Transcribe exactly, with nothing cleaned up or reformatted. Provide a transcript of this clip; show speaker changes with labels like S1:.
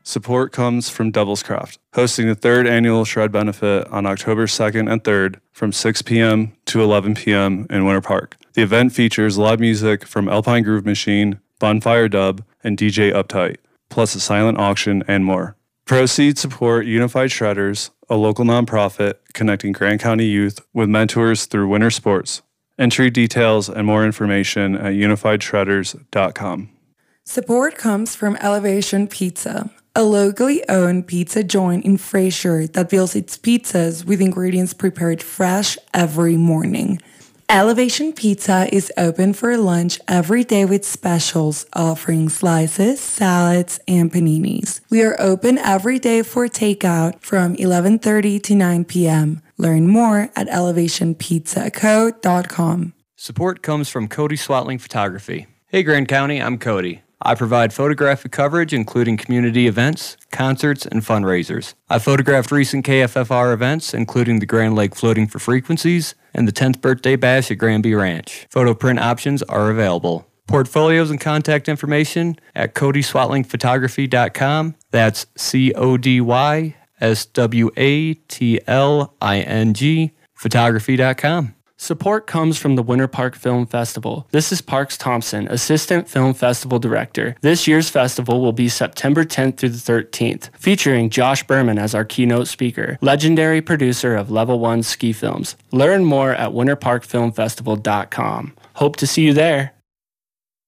S1: Support comes from Devil's Craft, hosting the third annual Shred Benefit on October second and third from six p.m. to eleven p.m. in Winter Park. The event features live music from Alpine Groove Machine, Bonfire Dub, and D J Uptight, plus a silent auction and more. Proceeds support Unified Shredders, a local nonprofit connecting Grand County youth with mentors through winter sports. Entry details and more information at unified shredders dot com.
S2: Support comes from Elevation Pizza, a locally owned pizza joint in Fraser that builds its pizzas with ingredients prepared fresh every morning. Elevation Pizza is open for lunch every day with specials offering slices, salads, and paninis. We are open every day for takeout from eleven thirty to nine p.m. Learn more at elevation pizza co dot com.
S3: Support comes from Cody Swatling Photography. Hey Grand County, I'm Cody. I provide photographic coverage including community events, concerts, and fundraisers. I photographed recent K F F R events including the Grand Lake Floating for Frequencies and the tenth Birthday Bash at Granby Ranch. Photo print options are available. Portfolios and contact information at cody swatling photography dot com. That's C O D Y S W A T L I N G photography dot com.
S4: Support comes from the Winter Park Film Festival. This is Parks Thompson, Assistant Film Festival Director. This year's festival will be September tenth through the thirteenth, featuring Josh Berman as our keynote speaker, legendary producer of Level one ski films. Learn more at winter park film festival dot com. Hope to see you there.